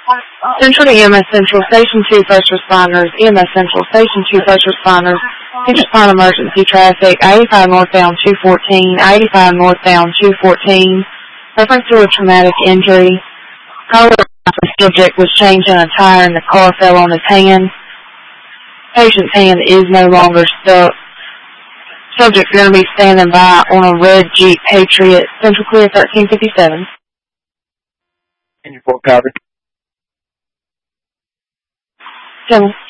Central to EMS Central, Station 2 first responders, EMS Central, Station 2 first responders, interpon emergency traffic, I-85 northbound 214, I-85 northbound 214, reference to a traumatic injury. The subject was changing a tire and the car fell on his hand. Patient's hand is no longer stuck. Subject's going to be standing by on a red Jeep Patriot, Central Clear 1357. And your full coverage. General.